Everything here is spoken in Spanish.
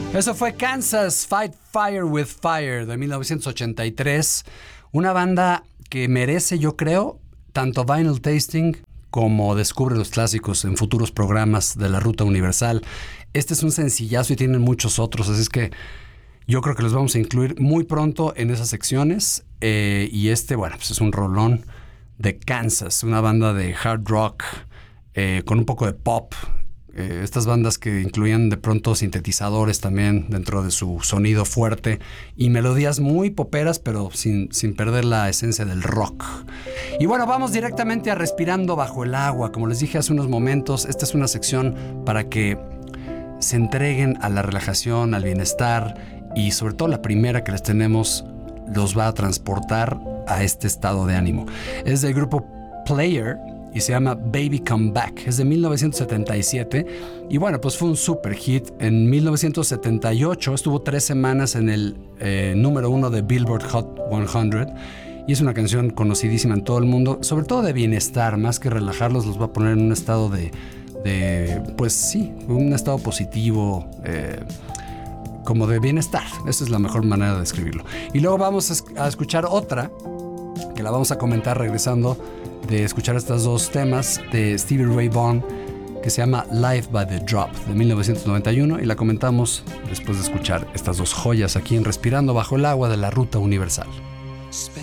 Eso fue Kansas, Fight Fire with Fire, de 1983. Una banda que merece, yo creo, tanto Vinyl Tasting como Descubre los Clásicos en futuros programas de la Ruta Universal. Este es un sencillazo y tienen muchos otros, así es que yo creo que los vamos a incluir muy pronto en esas secciones. Y bueno, pues es un rolón de Kansas, una banda de hard rock con un poco de pop. Estas bandas que incluían de pronto sintetizadores también dentro de su sonido fuerte y melodías muy poperas, pero sin perder la esencia del rock. Y bueno, vamos directamente a Respirando Bajo el Agua. Como les dije hace unos momentos, esta es una sección para que se entreguen a la relajación, al bienestar, y sobre todo la primera que les tenemos los va a transportar a este estado de ánimo. Es del grupo Player y se llama Baby Come Back. Es de 1977 y bueno, pues fue un super hit. En 1978 estuvo 3 semanas en el número 1 de Billboard Hot 100 y es una canción conocidísima en todo el mundo, sobre todo de bienestar. Más que relajarlos, los va a poner en un estado de pues sí, un estado positivo, como de bienestar. Esa es la mejor manera de describirlo. Y luego vamos a escuchar otra que la vamos a comentar regresando de escuchar estos dos temas de Stevie Ray Vaughan, que se llama Live by the Drop, de 1991, y la comentamos después de escuchar estas dos joyas aquí en Respirando Bajo el Agua de la Ruta Universal.